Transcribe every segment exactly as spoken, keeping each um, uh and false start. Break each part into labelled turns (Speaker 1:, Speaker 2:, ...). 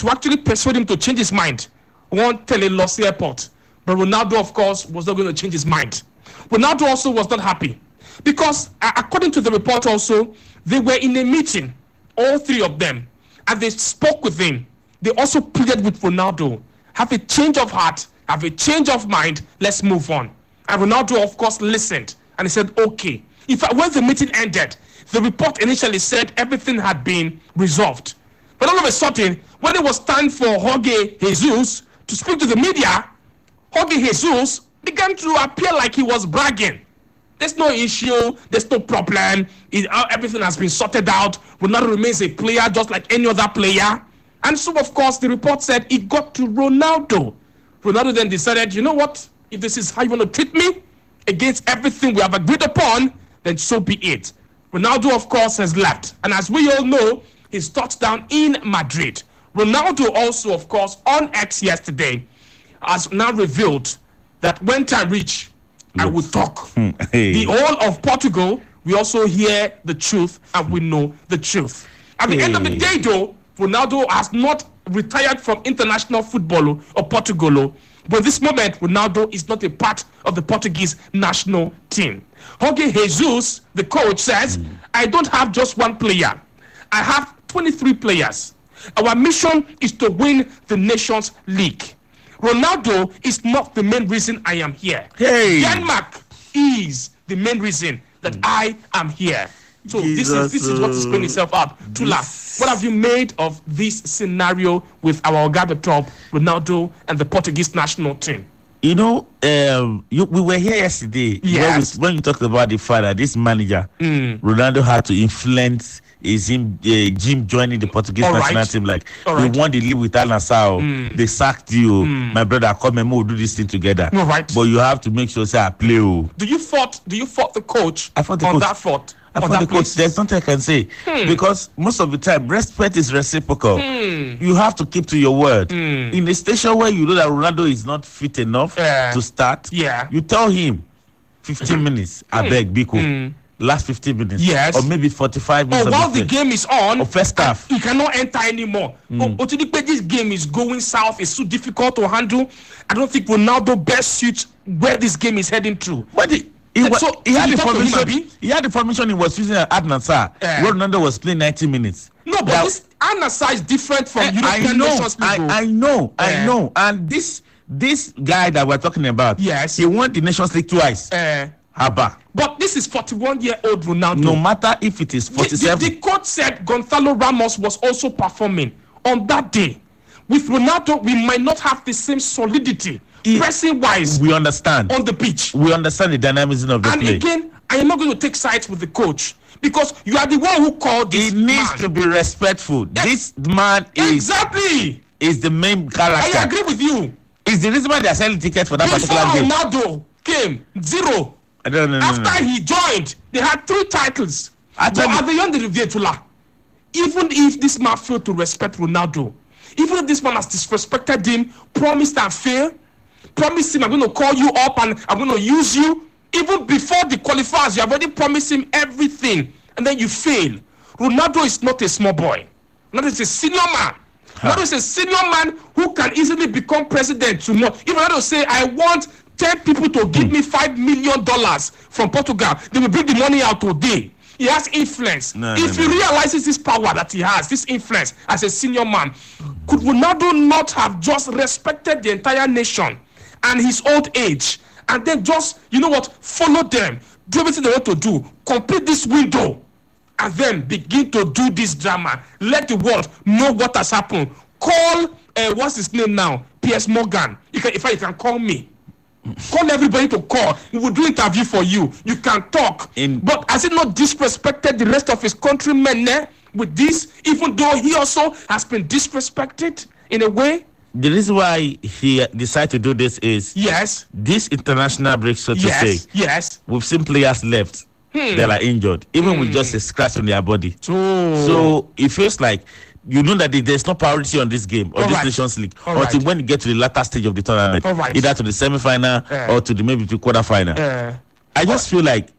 Speaker 1: to actually persuade him to change his mind. One Telelossi Airport. But Ronaldo, of course, was not going to change his mind. Ronaldo also was not happy. Because, uh, according to the report also, they were in a meeting, all three of them, and they spoke with him. They also pleaded with Ronaldo, have a change of heart, have a change of mind, let's move on. And Ronaldo, of course, listened, and he said, okay. In fact, when the meeting ended, the report initially said everything had been resolved. But all of a sudden, when it was time for Jorge Jesus to speak to the media, Jorge Jesus began to appear like he was bragging. There's no issue, there's no problem, it, uh, everything has been sorted out. Ronaldo remains a player just like any other player. And so, of course, the report said it got to Ronaldo. Ronaldo then decided, you know what, if this is how you want to treat me, against everything we have agreed upon, then so be it. Ronaldo, of course, has left. And as we all know, he's touched down in Madrid. Ronaldo also, of course, on X yesterday, has now revealed that when time reach, I will talk. Hey. The whole of Portugal, we also hear the truth and we know the truth. At the hey. end of the day, though, Ronaldo has not retired from international football or Portugal. But at this moment, Ronaldo is not a part of the Portuguese national team. Jorge Jesus, the coach, says, mm. I don't have just one player. I have twenty-three players. Our mission is to win the Nations League. Ronaldo is not the main reason I am here.
Speaker 2: Hey.
Speaker 1: Denmark is the main reason that mm. I am here. So this is this is what is playing itself up. Tula, what have you made of this scenario with our Ogabe top, Ronaldo, and the Portuguese national team?
Speaker 2: You know, um, you, we were here yesterday
Speaker 1: yes.
Speaker 2: when, we, when you talked about the father, this manager,
Speaker 1: mm.
Speaker 2: Ronaldo had to influence his him, uh, Jim joining the Portuguese
Speaker 1: All
Speaker 2: national
Speaker 1: right.
Speaker 2: team. Like,
Speaker 1: All
Speaker 2: you
Speaker 1: right.
Speaker 2: want to live with Al Nassau,
Speaker 1: mm.
Speaker 2: they sacked you.
Speaker 1: Mm.
Speaker 2: My brother, come and we'll do this thing together.
Speaker 1: All right.
Speaker 2: But you have to make sure say I play. Oh.
Speaker 1: Do you fault? Do you fault the coach
Speaker 2: I fought the
Speaker 1: on
Speaker 2: coach.
Speaker 1: that fault?
Speaker 2: I thought the coach, there's nothing I can say.
Speaker 1: Hmm.
Speaker 2: Because most of the time, respect is reciprocal.
Speaker 1: Hmm.
Speaker 2: You have to keep to your word.
Speaker 1: Hmm.
Speaker 2: In a station where you know that Ronaldo is not fit enough
Speaker 1: Yeah.
Speaker 2: to start,
Speaker 1: Yeah.
Speaker 2: you tell him fifteen minutes, I beg, Biko.
Speaker 1: Hmm.
Speaker 2: Last fifteen minutes.
Speaker 1: Yes.
Speaker 2: Or maybe forty-five minutes.
Speaker 1: Oh, while the game is on,
Speaker 2: or first half.
Speaker 1: he cannot enter anymore. Mm. But this game is going south. It's too difficult to handle. I don't think Ronaldo best suits where this game is heading to.
Speaker 2: What the He, was,
Speaker 1: so,
Speaker 2: he, had
Speaker 1: so
Speaker 2: the formation,
Speaker 1: him,
Speaker 2: he had the formation he was using at Nassar,
Speaker 1: yeah.
Speaker 2: where Ronaldo was playing ninety minutes.
Speaker 1: No, but
Speaker 2: now,
Speaker 1: this Al Nassr is different from European
Speaker 2: I know,
Speaker 1: Nations League.
Speaker 2: I, I know,
Speaker 1: yeah.
Speaker 2: I know. And this this guy that we're talking about,
Speaker 1: yes,
Speaker 2: he won the Nations League twice.
Speaker 1: Uh,
Speaker 2: Haba.
Speaker 1: But this is forty-one-year-old Ronaldo.
Speaker 2: No matter if it is forty-seven.
Speaker 1: The, the, the coach said Gonzalo Ramos was also performing on that day. With Ronaldo, we might not have the same solidity. Pressing wise,
Speaker 2: we understand
Speaker 1: on the pitch.
Speaker 2: We understand the dynamism of the
Speaker 1: and
Speaker 2: play.
Speaker 1: And again, I am not going to take sides with the coach because you are the one who called this.
Speaker 2: He needs
Speaker 1: man.
Speaker 2: to be respectful. Yes. This man is
Speaker 1: exactly
Speaker 2: is the main character.
Speaker 1: I agree with you.
Speaker 2: Is the reason why they are selling tickets for that
Speaker 1: Before
Speaker 2: particular game.
Speaker 1: Ronaldo came zero.
Speaker 2: No, no, no,
Speaker 1: After
Speaker 2: no, no.
Speaker 1: he joined, they had three titles.
Speaker 2: Actually,
Speaker 1: but at the end of the day, Tula, even if this man failed to respect Ronaldo, even if this man has disrespected him, promised and failed, promised him, I'm going to call you up and I'm going to use you. Even before the qualifiers, you have already promised him everything. And then you fail. Ronaldo is not a small boy. Ronaldo is a senior man. Huh. Ronaldo is a senior man who can easily become president tomorrow. If Ronaldo say, I want ten people to give me five million dollars from Portugal, they will bring the money out today. He has influence.
Speaker 2: No,
Speaker 1: if
Speaker 2: no,
Speaker 1: he
Speaker 2: no.
Speaker 1: realizes this power that he has, this influence as a senior man, could Ronaldo not have just respected the entire nation and his old age and then just, you know what, follow them, do everything they want to do, complete this window, and then begin to do this drama. Let the world know what has happened. Call, uh, what's his name now? Piers Morgan. You can, in fact, you can call me. Call everybody to call. We will do interview for you. You can talk.
Speaker 2: In
Speaker 1: but has it not disrespected the rest of his countrymen eh, with this, even though he also has been disrespected in a way?
Speaker 2: The reason why he decided to do this is
Speaker 1: yes,
Speaker 2: this international break, so to
Speaker 1: yes,
Speaker 2: say.
Speaker 1: Yes.
Speaker 2: We've seen players left. Hmm. They are injured, even hmm. with just a scratch on their body.
Speaker 1: So,
Speaker 2: so it feels like you know that there's no priority on this game or
Speaker 1: All
Speaker 2: this
Speaker 1: right.
Speaker 2: Nations League
Speaker 1: All
Speaker 2: until
Speaker 1: right.
Speaker 2: when you get to the latter stage of the tournament,
Speaker 1: All right.
Speaker 2: either to the semi-final
Speaker 1: uh,
Speaker 2: or to the maybe to quarter-final.
Speaker 1: Uh,
Speaker 2: I just feel like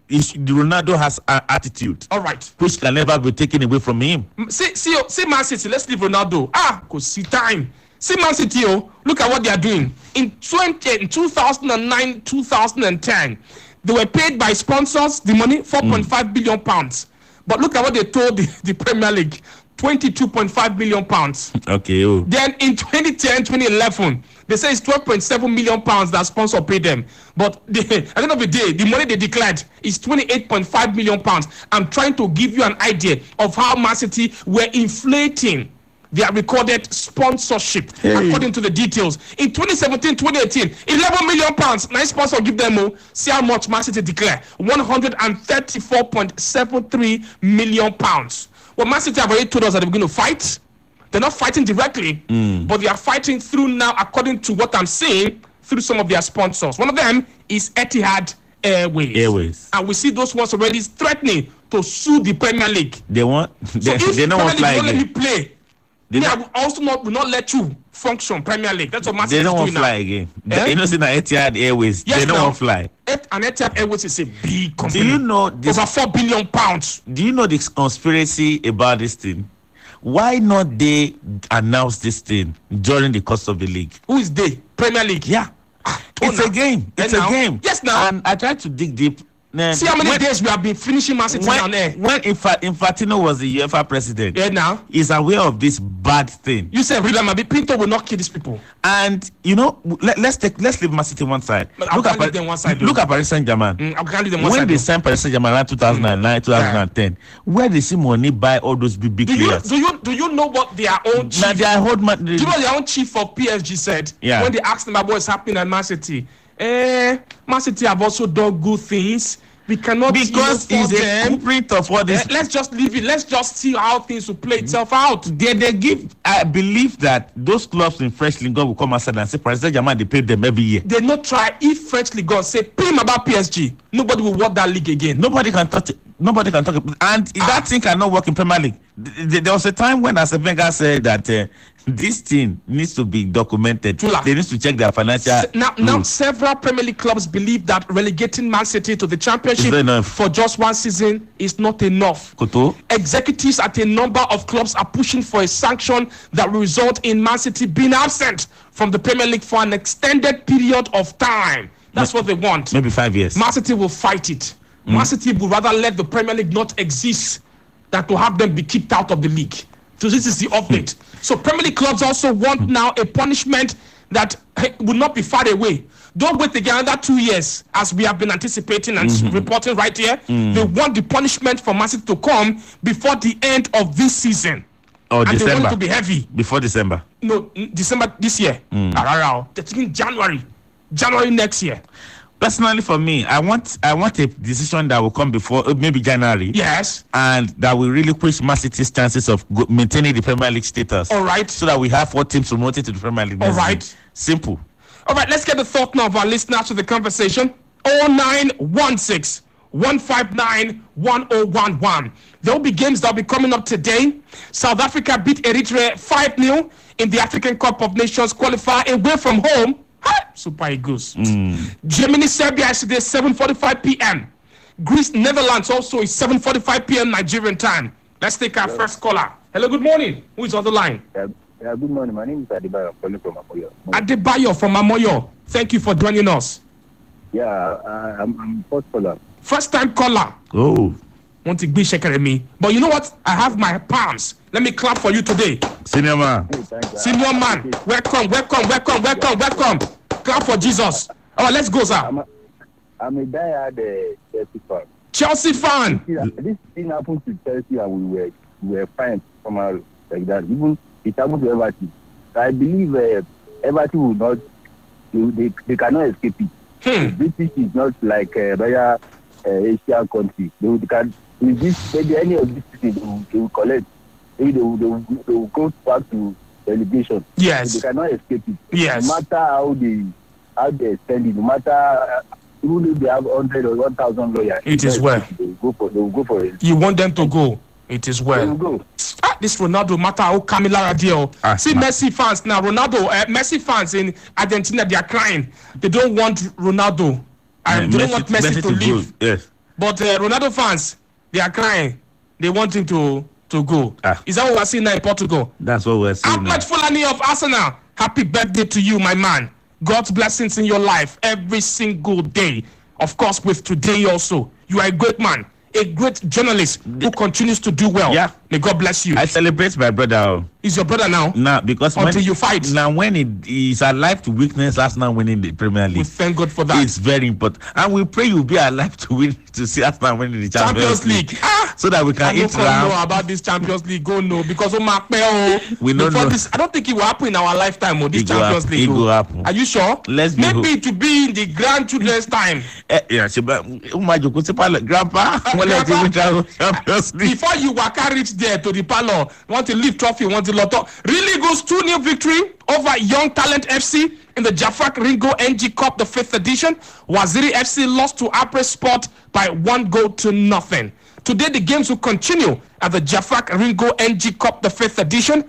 Speaker 2: is, the Ronaldo has an attitude.
Speaker 1: All right.
Speaker 2: Which can never be taken away from him.
Speaker 1: See, see, see, Man City. Let's leave Ronaldo. Ah, cause see time. See, Man City. Oh, look at what they are doing. In twenty, in two thousand nine, two thousand ten, they were paid by sponsors the money four point five mm. billion pounds. But look at what they told the, the Premier League: twenty-two point five billion pounds.
Speaker 2: Okay. Oh.
Speaker 1: Then in twenty ten, twenty eleven, they say it's twelve point seven million pounds that sponsor paid them. But they, at the end of the day, the money they declared is twenty-eight point five million pounds. I'm trying to give you an idea of how Man City were inflating their recorded sponsorship, hey. according to the details. In twenty seventeen, twenty eighteen, eleven million pounds. Nice sponsor give them more. See how much Man City declare. one hundred thirty-four point seven three million pounds. Well, Man City have already told us that they're going to fight. They're not fighting directly, mm. but they are fighting through now, according to what I'm saying, through some of their sponsors. One of them is Etihad Airways.
Speaker 2: Airways.
Speaker 1: And we see those ones already threatening to sue the Premier League.
Speaker 2: They want, they,
Speaker 1: so if
Speaker 2: they don't want to fly
Speaker 1: don't
Speaker 2: again.
Speaker 1: let me play, they me, I will also not, will not let you function Premier League. That's what Man City is doing now. They don't want to fly
Speaker 2: again. Eh? You know, see that Etihad Airways, yes, they don't now, want to fly.
Speaker 1: Et, and Etihad Airways is a big company.
Speaker 2: Do you know this?
Speaker 1: Over four billion pounds.
Speaker 2: Do you know this conspiracy about this thing? Why not they announce this thing during the course of the league?
Speaker 1: Who is they? Premier League.
Speaker 2: Yeah. Ah, it's now. a game. It's
Speaker 1: and
Speaker 2: a
Speaker 1: now?
Speaker 2: game.
Speaker 1: Yes, now.
Speaker 2: And I tried to dig deep. Nah,
Speaker 1: See how many
Speaker 2: when,
Speaker 1: days we have been finishing Man City
Speaker 2: when,
Speaker 1: on air.
Speaker 2: When Infa- Infantino was the UEFA president,
Speaker 1: yeah, now
Speaker 2: he's aware of this bad thing.
Speaker 1: You said, "Read Mabi Pinto will not kill these people."
Speaker 2: And you know, let, let's take let's leave Man City one side.
Speaker 1: But look at Paris, them one side.
Speaker 2: Look at Paris Saint-Germain.
Speaker 1: Mm, I can't leave them one
Speaker 2: when
Speaker 1: side,
Speaker 2: they
Speaker 1: though.
Speaker 2: signed Paris Saint-Germain around two thousand nine, mm. twenty ten, yeah. where they see money buy all those big big
Speaker 1: do you,
Speaker 2: players?
Speaker 1: Do you do you know what their own chief?
Speaker 2: Now their old man,
Speaker 1: do you know what their own chief of P S G said?
Speaker 2: Yeah.
Speaker 1: When they asked them about what's happening at Man City, eh, Man City have also done good things. We cannot
Speaker 2: because it's a blueprint of what this.
Speaker 1: Let's just leave it. Let's just see how things will play itself out.
Speaker 2: They they give. I believe that those clubs in French Ligue one will come outside and say, Paris Saint-Germain, they pay them every year.
Speaker 1: They not try. If French Ligue one say pay him about P S G, nobody will watch that league again.
Speaker 2: Nobody can touch it. Nobody can talk. And ah. that thing cannot work in Premier League. There was a time when Arsene Wenger said that uh, this thing needs to be documented. True. They need to check their financial.
Speaker 1: Se- now, now, several Premier League clubs believe that relegating Man City to the Championship for just one season is not enough.
Speaker 2: Koto?
Speaker 1: Executives at a number of clubs are pushing for a sanction that will result in Man City being absent from the Premier League for an extended period of time. That's what they want.
Speaker 2: Maybe five years. Man
Speaker 1: City will fight it. Mm. Man City would rather let the Premier League not exist than to have them be kicked out of the league. So this is the update. Mm. So Premier League clubs also want mm. now a punishment that hey, will not be far away. Don't wait again another two years, as we have been anticipating and mm-hmm. reporting right here. Mm. They want the punishment for Man City to come before the end of this season.
Speaker 2: Oh,
Speaker 1: and
Speaker 2: December.
Speaker 1: They want it to be heavy.
Speaker 2: Before December.
Speaker 1: No, December this year. Mm. They're thinking January. January next year.
Speaker 2: Personally, for me, I want I want a decision that will come before uh, maybe January.
Speaker 1: Yes.
Speaker 2: And that will really push Man City's chances of go- maintaining the Premier League status.
Speaker 1: All right.
Speaker 2: So that we have four teams promoted to the Premier League.
Speaker 1: All right.
Speaker 2: Season. Simple.
Speaker 1: All right, let's get the thought now of our listeners to the conversation. oh nine one six, one five nine, one oh one one. There will be games that will be coming up today. South Africa beat Eritrea five nil in the African Cup of Nations qualifier away from home. Hi, Super Eagles. Mm. Germany, Serbia is today seven forty-five p.m. Greece, Netherlands also is seven forty-five p.m. Nigerian time. Let's take our Hello. first caller. Hello, good morning. Who is on the line?
Speaker 3: Yeah, yeah, good morning. My name is Adebayo. I'm calling from Amoyo.
Speaker 1: Adebayo from Amoyo. Thank you for joining us.
Speaker 3: Yeah, uh, I'm, I'm first caller.
Speaker 1: First time caller.
Speaker 2: Oh.
Speaker 1: Want to be shaking at me. But you know what? I have my palms. Let me clap for you today.
Speaker 2: Senior man.
Speaker 3: Hey,
Speaker 1: Senior man. Welcome, welcome, welcome, welcome, welcome. Clap for Jesus. All right, let's go, sir.
Speaker 3: I'm a, I'm a diehard uh, Chelsea fan.
Speaker 1: Chelsea fan.
Speaker 3: This thing happened to Chelsea and we were we were fine somehow like that. Even it happened to Everton. I believe uh, Everton will not, they, they, they cannot escape it.
Speaker 1: Hmm.
Speaker 3: British is not like a uh, royal uh, Asian country. They, will, they can, with this, maybe any of these cities, they will, they will collect. Maybe they will, they, will, they will go back to relegation.
Speaker 1: Yes.
Speaker 3: So they cannot escape it.
Speaker 1: Yes.
Speaker 3: No matter how they how they spend it, no matter uh, even if they have hundred or one thousand lawyers,
Speaker 1: it is well.
Speaker 3: They will go for they will go for it.
Speaker 1: You want them to go. It is well.
Speaker 3: They will go.
Speaker 1: Ah, this Ronaldo matter how Camila Radio.
Speaker 2: Ah,
Speaker 1: See man. Messi fans now. Ronaldo, uh, Messi fans in Argentina, they are crying. They don't want Ronaldo. And
Speaker 2: yeah,
Speaker 1: they
Speaker 2: Messi,
Speaker 1: don't want Messi,
Speaker 2: Messi
Speaker 1: to,
Speaker 2: to
Speaker 1: leave.
Speaker 2: Go. Yes.
Speaker 1: But uh, Ronaldo fans, they are crying. They want him to, to go.
Speaker 2: Ah.
Speaker 1: Is that what we're seeing now in Portugal?
Speaker 2: That's what we're seeing.
Speaker 1: Ahmed Fulani of Arsenal, happy birthday to you, my man. God's blessings in your life every single day. Of course, with today also. You are a great man, a great journalist who continues to do well.
Speaker 2: Yeah.
Speaker 1: May God bless you.
Speaker 2: I celebrate my brother.
Speaker 1: He's your brother now?
Speaker 2: Now, because
Speaker 1: Until
Speaker 2: when,
Speaker 1: you fight.
Speaker 2: Now, when it is alive to witness Arsenal winning the Premier League,
Speaker 1: We thank God for that.
Speaker 2: it's very important. And we pray you'll be alive to win to see Arsenal winning the Champions,
Speaker 1: Champions League. Ah!
Speaker 2: so that we
Speaker 1: I
Speaker 2: can
Speaker 1: don't
Speaker 2: eat
Speaker 1: know
Speaker 2: round.
Speaker 1: about this Champions League. Go no, because oh, my, oh,
Speaker 2: We don't
Speaker 1: before
Speaker 2: know.
Speaker 1: This, I don't think it will happen in our lifetime. Oh, this
Speaker 2: It go
Speaker 1: Champions
Speaker 2: happen.
Speaker 1: League.
Speaker 2: It
Speaker 1: oh.
Speaker 2: go happen.
Speaker 1: Are you sure?
Speaker 2: Let's be
Speaker 1: Maybe
Speaker 2: hope.
Speaker 1: to be in the grandchildren's time.
Speaker 2: Eh, yeah, she, but, oh my God, Grandpa, when I
Speaker 1: Grandpa.
Speaker 2: win Champions League.
Speaker 1: Before you waka reach there to the parlor, want to leave trophy, want to lotto. Really goes two nil victory over Young Talent F C in the Jafak Ringo N G Cup, the fifth edition. Waziri F C lost to Apres Sport by one goal to nothing. Today the games will continue at the Jafak Ringo N G Cup, the fifth edition.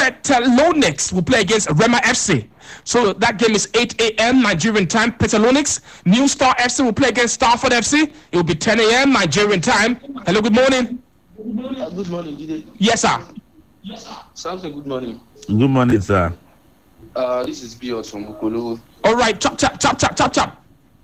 Speaker 1: Petalonix will play against Rema F C. So that game is eight a.m. Nigerian time. Petalonix. New Star F C will play against Starford F C. It will be ten a.m. Nigerian time. Hello, good morning.
Speaker 4: Uh, good morning, Jide.
Speaker 1: Yes, sir.
Speaker 4: Samson, good morning.
Speaker 2: Good morning, sir.
Speaker 4: Uh, this is Biot from Okolo.
Speaker 1: All right, chop, chop, chop, chop, chop, chop.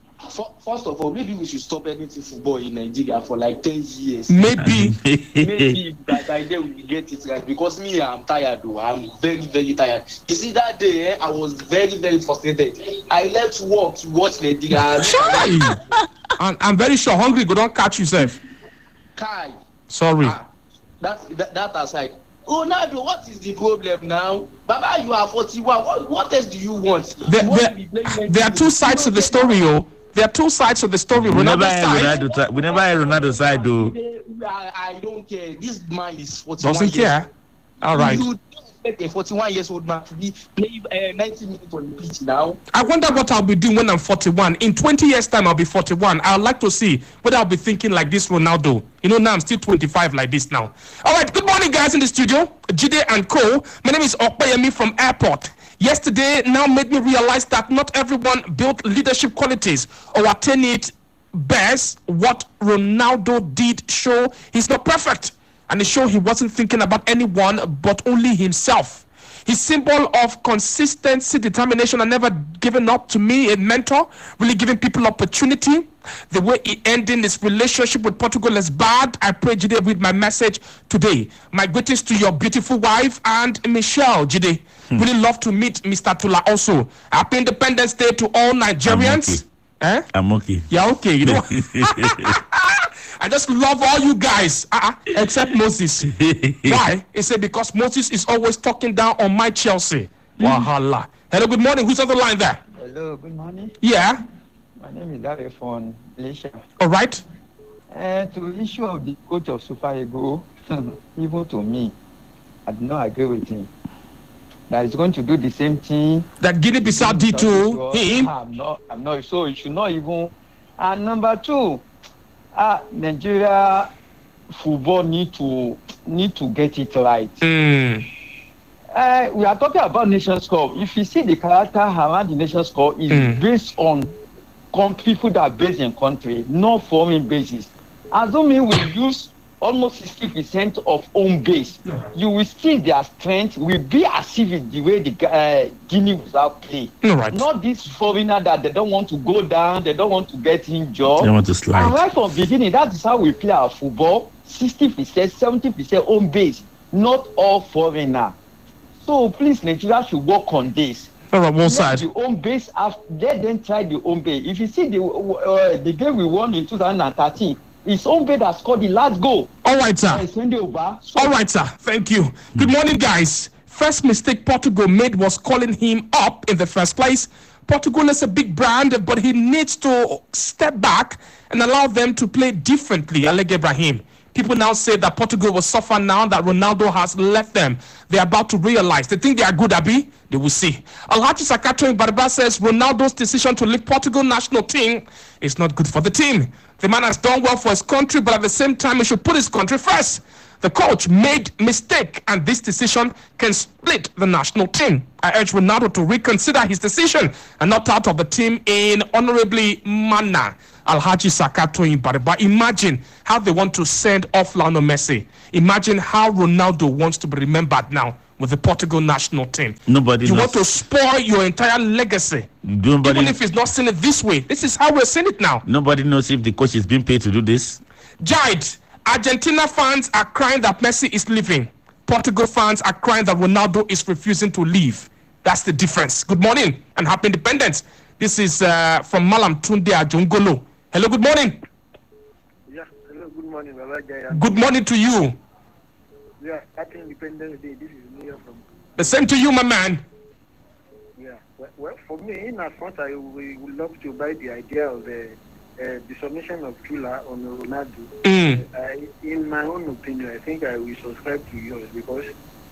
Speaker 4: First of all, maybe we should stop anything football in Nigeria for like ten years.
Speaker 1: Maybe.
Speaker 4: Maybe by by then we will get it right. Because me, I'm tired, though. I'm very, very tired. You see, that day, eh, I was very, very frustrated. I left work to watch Nigeria.
Speaker 1: Shy. And I'm very sure hungry go don't catch yourself.
Speaker 4: Kai.
Speaker 1: Sorry.
Speaker 4: Ah, that, that, that aside. Ronaldo, what is the problem now? Baba, you are forty-one. What, what else do you want?
Speaker 1: There,
Speaker 4: You want
Speaker 1: there,
Speaker 4: to be playing
Speaker 1: there are two sides to the story, oh. There are two sides to the story.
Speaker 2: We never
Speaker 1: Ronaldo's
Speaker 2: had
Speaker 1: side
Speaker 2: Ronaldo side. We never had Ronaldo side, though.
Speaker 4: I, I don't care. This man is forty-one
Speaker 1: doesn't
Speaker 4: years.
Speaker 1: care. All right.
Speaker 4: You don't expect a forty-one years old man to be playing uh, ninety minutes on the pitch now.
Speaker 1: I wonder what I'll be doing when I'm forty-one. In twenty years' time, I'll be forty-one. I'd like to see whether I'll be thinking like this Ronaldo. You know, now I'm still twenty-five like this now. All right, good morning, guys in the studio. Jide and Co. My name is Okpeyemi from Airport. Yesterday now made me realize that not everyone built leadership qualities or attain it best. What Ronaldo did show he's not perfect. And it showed he wasn't thinking about anyone but only himself. His symbol of consistency, determination, and never giving up, to me, a mentor, really giving people opportunity. The way he ended his relationship with Portugal is bad. I pray Jide read my message today. My greetings to your beautiful wife and Michelle, Jide. Hmm. Really love to meet Mister Tula also. Happy Independence Day to all Nigerians.
Speaker 2: I'm okay.
Speaker 1: Eh?
Speaker 2: I'm okay.
Speaker 1: Yeah, okay. You know, I just love all you guys, uh-uh, except Moses. Why? He said because Moses is always talking down on my Chelsea. Wahala. Hello, good morning. Who's on the line there?
Speaker 5: Hello, good morning.
Speaker 1: Yeah.
Speaker 5: My name is Dave from Malaysia.
Speaker 1: All right.
Speaker 5: And to the issue of the coach of Super Eagles, even to me, I do not agree with him. That he's going to do the same thing.
Speaker 1: That Guinea-Bissau did to him.
Speaker 5: I'm not, I'm not, so it should not even. And number two, uh, Nigeria football need to need to get it right.
Speaker 1: Mm.
Speaker 5: Uh, we are talking about Nations Cup. If you see the character around the Nations Cup is
Speaker 1: Mm.
Speaker 5: based on com- people that are based in country, not foreign bases. Assuming we use almost sixty percent of home base, you will see their strength will be as if it's the way the uh, Guinea without play.
Speaker 1: All right.
Speaker 5: Not this foreigner that they don't want to go down, they don't want to get injured.
Speaker 2: They want to
Speaker 5: And
Speaker 2: slide.
Speaker 5: right from beginning, that is how we play our football. sixty percent, seventy percent home base, not all foreigner. So please, Nigeria should work on this.
Speaker 1: All right, one
Speaker 5: Let
Speaker 1: side.
Speaker 5: the home base, after, let them try the home base. If you see the uh, the game we won in two thousand thirteen, it's home base that scored the last goal.
Speaker 1: All right, sir.
Speaker 5: Uh, Sunday Oba. So
Speaker 1: All right, sir. Thank you. Good morning, guys. First mistake Portugal made was calling him up in the first place. Portugal is a big brand, but he needs to step back and allow them to play differently. Alec Ibrahim. People now say that Portugal will suffer now that Ronaldo has left them. They're about to realize. They think they are good, Abi. They will see. Alhaji Sakato in Barba says Ronaldo's decision to leave Portugal national team is not good for the team. The man has done well for his country, but at the same time, he should put his country first. The coach made mistake, and this decision can split the national team. I urge Ronaldo to reconsider his decision and not out of the team in honorably manner. Alhaji Sakato in Bariba. Imagine how they want to send off Lionel Messi. Imagine how Ronaldo wants to be remembered now with the Portugal national team.
Speaker 2: Nobody
Speaker 1: You
Speaker 2: knows.
Speaker 1: want to spoil your entire legacy.
Speaker 2: Nobody,
Speaker 1: Even if it's not seen it this way. This is how we're seeing it now.
Speaker 2: nobody knows if the coach is being paid to do this.
Speaker 1: Jide, Argentina fans are crying that Messi is leaving. Portugal fans are crying that Ronaldo is refusing to leave. That's the difference. Good morning and happy independence. This is uh, from Malam Tunde Ajungolo. Hello, good morning.
Speaker 6: Yeah, hello, good morning, Baba Jaya.
Speaker 1: Good morning to you.
Speaker 6: Yeah, happy Independence Day. This is Neil from.
Speaker 1: The same to you, my man.
Speaker 6: Yeah, well, well for me, in as front, I we would love to buy the idea of the uh, the submission of Tula on Ronaldo.
Speaker 1: Mm.
Speaker 6: I, in my own opinion, I think I will subscribe to yours because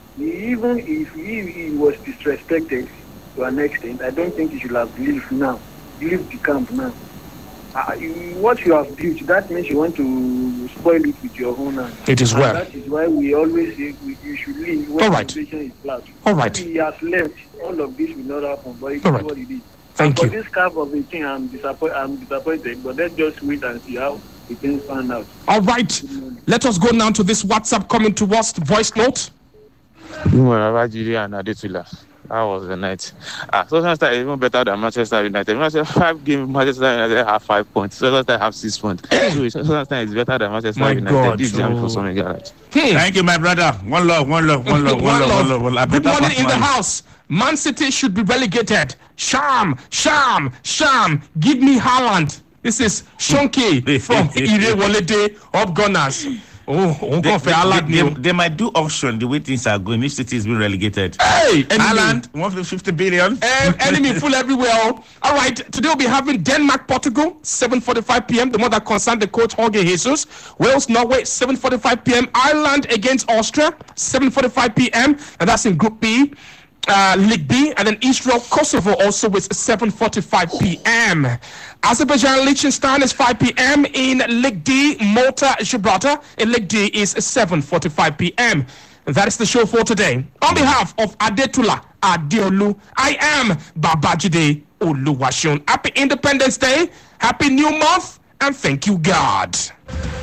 Speaker 6: even if he, he was disrespected to an extent, I don't think he should have left now. Leave the camp now. Uh, you, what you have built, that means you want to spoil it with your own hand.
Speaker 1: It is
Speaker 6: And
Speaker 1: well.
Speaker 6: That is why we always say we, you should leave when
Speaker 1: All right.
Speaker 6: the situation is flat.
Speaker 1: All right.
Speaker 6: If he has left, all of this will not happen, but it
Speaker 1: All
Speaker 6: is
Speaker 1: right.
Speaker 6: what it is.
Speaker 1: Thank
Speaker 6: For
Speaker 1: you.
Speaker 6: this cap of a thing, I'm, disappoint- I'm disappointed, but let's just wait and see how the things pan out.
Speaker 1: All right. Let us go now to this WhatsApp coming to us, voice note.
Speaker 7: Good morning, Babajide and Adetula. That was the night. Ah, Tottenham is even better than Manchester United. Manchester five games, Manchester United have five points. Tottenham have six points. So Tottenham is better than Manchester
Speaker 1: My
Speaker 7: United.
Speaker 1: God,
Speaker 7: This jam
Speaker 1: oh.
Speaker 7: for some garage.
Speaker 1: Hmm.
Speaker 2: Thank you, my brother. One love, one love, one love, one love, one love. One love.
Speaker 1: Good
Speaker 2: Better
Speaker 1: morning in the
Speaker 2: pass man.
Speaker 1: house. Man City should be relegated. Sham, sham, sham. Give me Haaland. This is Shonky from Irewolede Up Gunners. Oh, oh,
Speaker 2: They,
Speaker 1: for Haaland.
Speaker 2: they, they,
Speaker 1: no.
Speaker 2: they might do auction the way things are going. If City is being relegated.
Speaker 1: Hey, enemy.
Speaker 2: Haaland, one hundred fifty billion.
Speaker 1: Um, enemy full everywhere. oh. All right, today we'll be having Denmark, Portugal, seven forty-five p.m. The one that concerned the coach Jorge Jesus. Wales, Norway, seven forty-five p.m. Ireland against Austria, seven forty-five p.m. And that's in Group B. Uh, League B, and then Israel, Kosovo also with seven forty-five p.m. Azerbaijan, Liechtenstein is five p.m. in League D. Malta, Gibraltar in League D is seven forty-five p.m. That is the show for today. On behalf of Adetula Adeolu, I am Babajide Oluwaseun. Happy Independence Day, Happy New Month, and thank you, God.